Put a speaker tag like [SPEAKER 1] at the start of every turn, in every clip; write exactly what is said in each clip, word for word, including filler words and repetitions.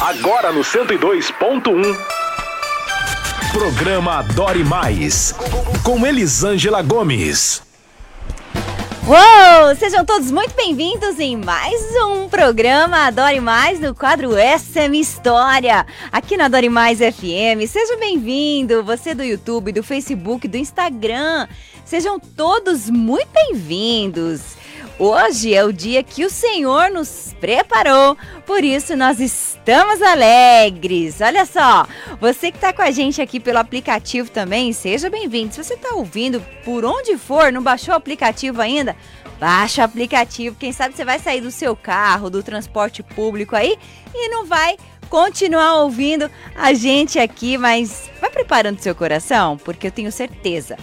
[SPEAKER 1] Agora no cento e dois ponto um. Programa Adore Mais, com Elisângela Gomes.
[SPEAKER 2] Uou! Sejam todos muito bem-vindos em mais um programa Adore Mais, no quadro Essa é Minha História, aqui na Adore Mais F M. Seja bem-vindo, você do YouTube, do Facebook, do Instagram. Sejam todos muito bem-vindos. Hoje é o dia que o Senhor nos preparou, por isso nós estamos alegres. Olha só, você que está com a gente aqui pelo aplicativo também, seja bem-vindo. Se você está ouvindo por onde for, não baixou o aplicativo ainda, baixa o aplicativo. Quem sabe você vai sair do seu carro, do transporte público aí e não vai continuar ouvindo a gente aqui, mas vai preparando seu coração, porque eu tenho certeza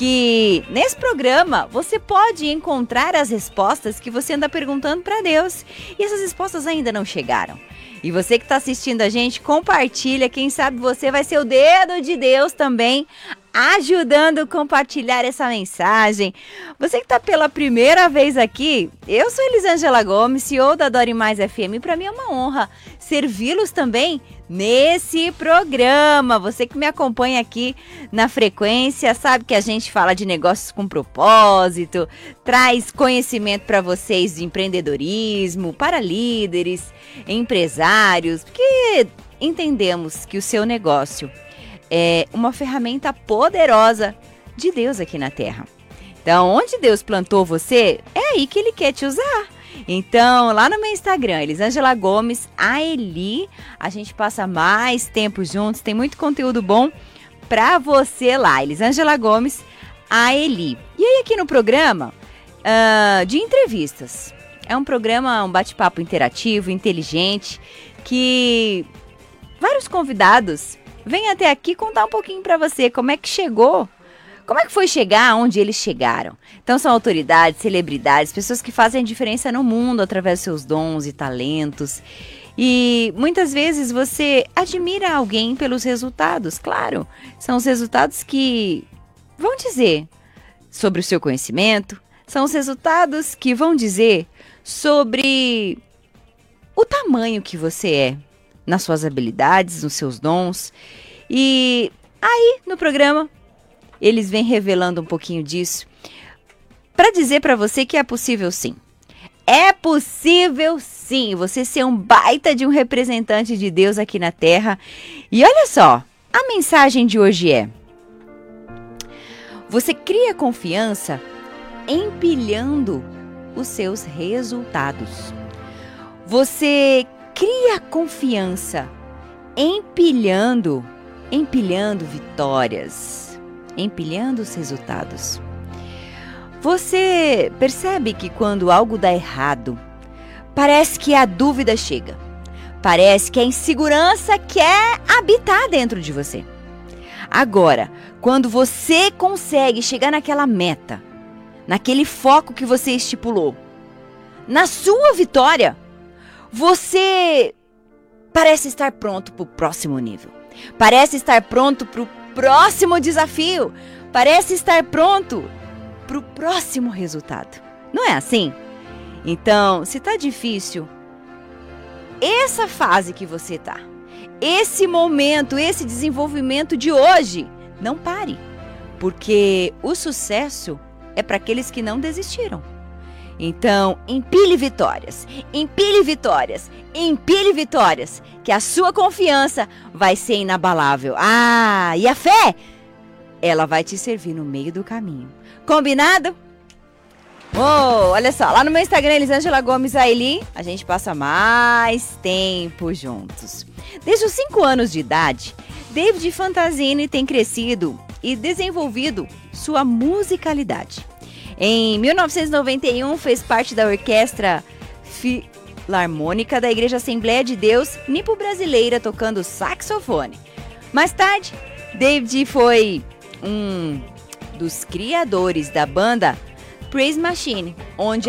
[SPEAKER 2] que nesse programa você pode encontrar as respostas que você anda perguntando para Deus. E essas respostas ainda não chegaram. E você que está assistindo a gente, compartilha. Quem sabe você vai ser o dedo de Deus também, ajudando a compartilhar essa mensagem. Você que está pela primeira vez aqui, eu sou Elisângela Gomes, C E O da Adore Mais F M. E para mim é uma honra servi-los também nesse programa. Você que me acompanha aqui na frequência sabe que a gente fala de negócios com propósito, traz conhecimento para vocês de empreendedorismo, para líderes, empresários, porque entendemos que o seu negócio é uma ferramenta poderosa de Deus aqui na Terra. Então, onde Deus plantou você, é aí que Ele quer te usar. Então, lá no meu Instagram, Elisângela Gomes, a Eli, a gente passa mais tempo juntos, tem muito conteúdo bom pra você lá, Elisângela Gomes, a Eli. E aí aqui no programa uh, de entrevistas, é um programa, um bate-papo interativo, inteligente, que vários convidados vêm até aqui contar um pouquinho pra você como é que chegou. Como é que foi chegar onde eles chegaram? Então são autoridades, celebridades, pessoas que fazem a diferença no mundo através dos seus dons e talentos. E muitas vezes você admira alguém pelos resultados, claro. São os resultados que vão dizer sobre o seu conhecimento, são os resultados que vão dizer sobre o tamanho que você é nas suas habilidades, nos seus dons. E aí no programa eles vêm revelando um pouquinho disso para dizer para você que é possível sim. É possível sim você ser um baita de um representante de Deus aqui na Terra. E olha só, a mensagem de hoje é: você cria confiança empilhando os seus resultados. Você cria confiança empilhando, empilhando vitórias. Empilhando os resultados. Você percebe que quando algo dá errado, parece que a dúvida chega. Parece que a insegurança quer habitar dentro de você. Agora, quando você consegue chegar naquela meta, naquele foco que você estipulou, na sua vitória, você parece estar pronto para o próximo nível. Parece estar pronto para o próximo desafio, parece estar pronto para o próximo resultado. Não é assim? Então, se está difícil, essa fase que você está, esse momento, esse desenvolvimento de hoje, não pare, porque o sucesso é para aqueles que não desistiram. Então, empilhe vitórias, empilhe vitórias, empilhe vitórias, que a sua confiança vai ser inabalável. Ah, e a fé, ela vai te servir no meio do caminho. Combinado? Oh, olha só, lá no meu Instagram, Elisângela Gomes Aili, a gente passa mais tempo juntos. Desde os cinco anos de idade, David Fantasini tem crescido e desenvolvido sua musicalidade. Em mil novecentos e noventa e um, fez parte da Orquestra Filarmônica da Igreja Assembleia de Deus Nipo-Brasileira, tocando saxofone. Mais tarde, David foi um dos criadores da banda Praise Machine, onde